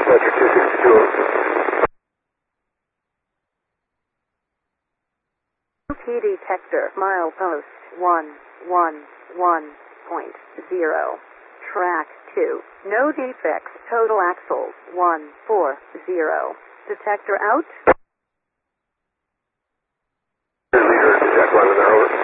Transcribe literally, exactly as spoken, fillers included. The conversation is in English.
Fletcher two sixty-two. P detector, milepost one one one point zero. Track two. No defects. Total axles one four zero. Detector out. Leader, detect one, over.